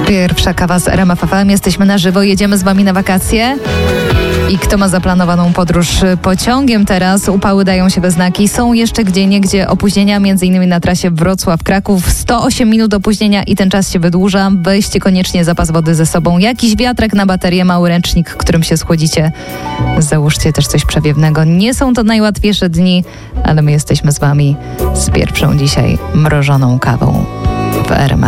Pierwsza kawa z RMF FM. Jesteśmy na żywo, jedziemy z wami na wakacje. I kto ma zaplanowaną podróż pociągiem teraz? Upały dają się we znaki. Są jeszcze gdzieniegdzie opóźnienia, m.in. na trasie Wrocław-Kraków. 108 minut opóźnienia i ten czas się wydłuża. Weźcie koniecznie zapas wody ze sobą. Jakiś wiatrak na baterię, mały ręcznik, którym się schłodzicie. Załóżcie też coś przewiewnego. Nie są to najłatwiejsze dni, ale my jesteśmy z wami z pierwszą dzisiaj mrożoną kawą w RMF.